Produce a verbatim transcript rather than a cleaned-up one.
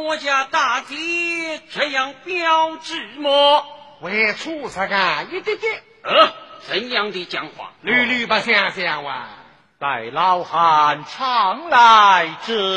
我家大姐这样标致么？ 为畜生啊，一点点。 呃，怎样的讲话？ 屡屡不相相哇！ 待老汉常来之。